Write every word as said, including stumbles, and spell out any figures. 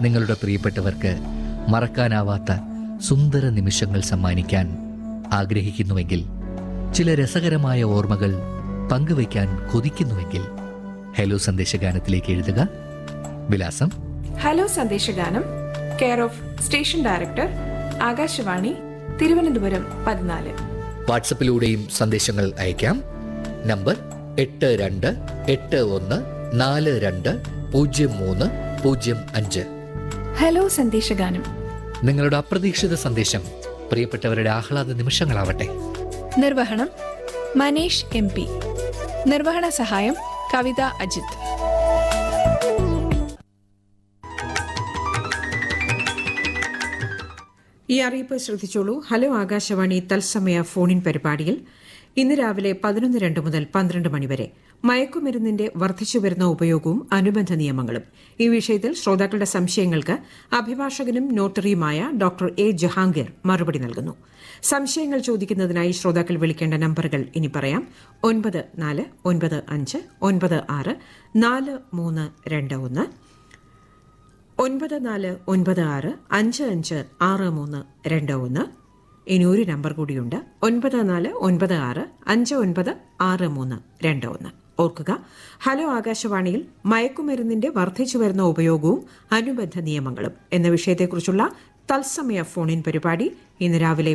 നിങ്ങളുടെ പ്രിയപ്പെട്ടവർക്ക് മറക്കാനാവാത്ത സുന്ദര നിമിഷങ്ങൾ സമ്മാനിക്കാൻ ആഗ്രഹിക്കുന്നുവെങ്കിൽ, ചില രസകരമായ ഓർമ്മകൾ പങ്കുവയ്ക്കാൻ കൊതിക്കുന്നുവെങ്കിൽ ഹലോ സന്ദേശഗാനത്തിലേക്ക് എഴുതുക. വിലാസം: hello സന്ദേശഗാനം, care of station director, Akashvani, Thiruvananthapuram പതിനാല്. വാട്സപ്പിലൂടെയും സന്ദേശങ്ങൾ അയക്കാം. നമ്പർ എട്ട് രണ്ട് എട്ട് ഒന്ന് നാല് രണ്ട് പൂജ്യം മൂന്ന് പൂജ്യം അഞ്ച്. ഹലോ സന്ദേശഗാനം. നിങ്ങളുടെ അപ്രതീക്ഷിത സന്ദേശം പ്രിയപ്പെട്ടവരുടെ ആഹ്ലാദ നിമിഷങ്ങളാവട്ടെ. നിർവഹണം മനേഷ് എം പി. നിർവഹണ സഹായം കവിത അജിത്. ഈ അറിയിപ്പ് ശ്രദ്ധിച്ചോളൂ. ഹലോ ആകാശവാണി തത്സമയ ഫോണിൻ പരിപാടിയിൽ ഇന്ന് രാവിലെ പതിനൊന്ന് രണ്ട് മുതൽ പന്ത്രണ്ട് മണിവരെ മയക്കുമരുന്നിന്റെ വർദ്ധിച്ചുവരുന്ന ഉപയോഗവും അനുബന്ധ നിയമങ്ങളും, ഈ വിഷയത്തിൽ ശ്രോതാക്കളുടെ സംശയങ്ങൾക്ക് അഭിഭാഷകനും നോട്ടറിയുമായ ഡോക്ടർ എ ജഹാംഗീർ മറുപടി നൽകുന്നു. സംശയങ്ങൾ ചോദിക്കുന്നതിനായി ശ്രോതാക്കൾ വിളിക്കേണ്ട നമ്പറുകൾ ഇനി പറയാം. ഒൻപത് നാല് ഒൻപത് അഞ്ച് ഒൻപത് ആറ് നാല് മൂന്ന് രണ്ട് ഒന്ന്, ഒൻപത് നാല് ഒൻപത് ആറ് അഞ്ച് അഞ്ച് ആറ് മൂന്ന് രണ്ട് ഒന്ന്. ഇനി ഒരു നമ്പർ കൂടിയുണ്ട്: ഒൻപത് നാല് ഒൻപത് ആറ് അഞ്ച് ഒൻപത് ആറ് മൂന്ന് രണ്ട് ഒന്ന്. ഓർക്കുക, ഹലോ ആകാശവാണിയിൽ മയക്കുമരുന്നിന്റെ വർദ്ധിച്ചുവരുന്ന ഉപയോഗവും അനുബന്ധ നിയമങ്ങളും എന്ന വിഷയത്തെക്കുറിച്ചുള്ള തത്സമയ ഫോണിൻ പരിപാടി ഇന്ന് രാവിലെ